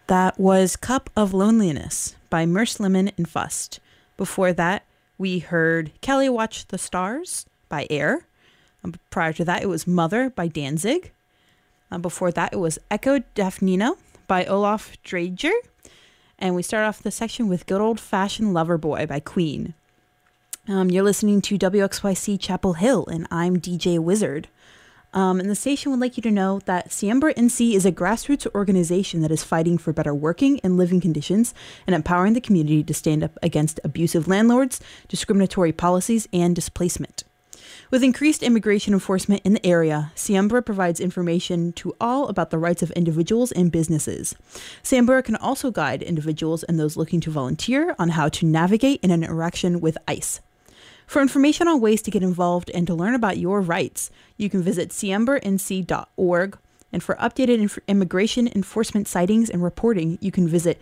That was Cup of Loneliness by Merce Lemon and Fust. Before that, we heard Kelly Watch the Stars by Air. Prior to that, it was Mother by Danzig. Before that, it was Echo Daphnia by Olaf Drager. And we start off the section with Good Old Fashioned Lover Boy by Queen. You're listening to WXYC Chapel Hill, and I'm DJ Wizard. And the station would like you to know that Siembra NC is a grassroots organization that is fighting for better working and living conditions and empowering the community to stand up against abusive landlords, discriminatory policies, and displacement. With increased immigration enforcement in the area, Siembra provides information to all about the rights of individuals and businesses. Siembra can also guide individuals and those looking to volunteer on how to navigate in an interaction with ICE. For information on ways to get involved and to learn about your rights, you can visit siembranc.org. And for updated immigration enforcement sightings and reporting, you can visit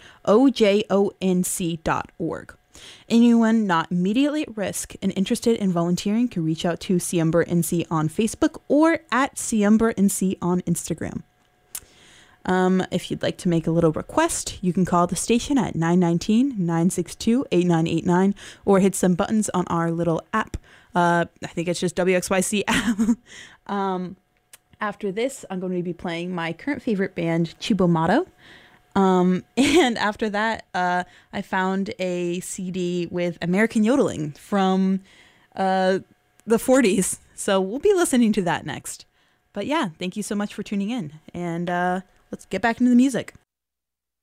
ojonc.org. Anyone not immediately at risk and interested in volunteering can reach out to Siembra NC on Facebook or at Siembra NC on Instagram. If you'd like to make a little request, you can call the station at 919-962-8989 or hit some buttons on our little app. I think it's just WXYC app. After this, I'm going to be playing my current favorite band, Chubomato. And after that, I found a CD with American Yodeling from the 40s. So we'll be listening to that next. But yeah, thank you so much for tuning in. And let's get back into the music.